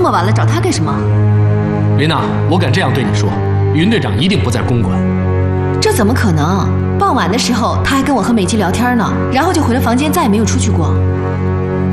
么晚了找他干什么？ 琳娜，我敢这样对你说，云队长一定不在公馆。 这怎么可能？傍晚的时候他还跟我和美姬聊天呢，然后就回了房间，再也没有出去过。